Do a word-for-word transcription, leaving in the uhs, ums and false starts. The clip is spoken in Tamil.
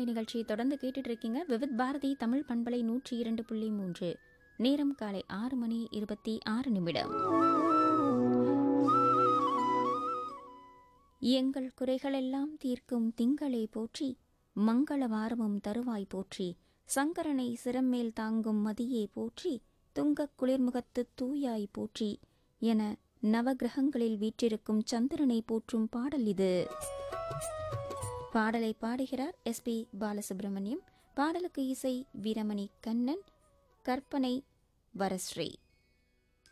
நிகழ்ச்சியை தொடர்ந்து கேட்டுட்டு இருக்கீங்க. விவித் பாரதி தமிழ் பண்பலை நூற்றி இரண்டு புள்ளி மூன்று. நேரம் காலை ஆறு மணி இருபத்தி ஆறு நிமிடம். எங்கள் குறைகளெல்லாம் தீர்க்கும் திங்களை போற்றி, மங்கள வாரமும் தருவாய் போற்றி, சங்கரனை சிரமேல் தாங்கும் மதியே போற்றி, துங்கக் குளிர்முகத்து தூயாய் போற்றி என நவகிரகங்களில் வீற்றிருக்கும் சந்திரனை போற்றும் பாடல் இது. பாடலை பாடுகிறார் எஸ் பி பாலசுப்ரமணியம். பாடலுக்கு இசை வீரமணி கண்ணன், கற்பனை வரஸ்ரீ.